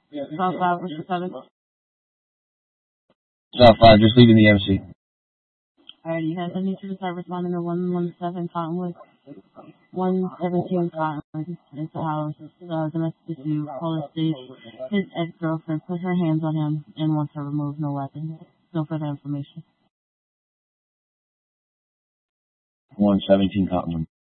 South 5 or 7. South 5, just leaving the MC. Alrighty, you have any to start responding to 117 Cottonwood. 117 Cottonwood is the house, domestic issue, caller states his ex-girlfriend put her hands on him and wants her removed, no weapons. No further information. 117 Cottonwood.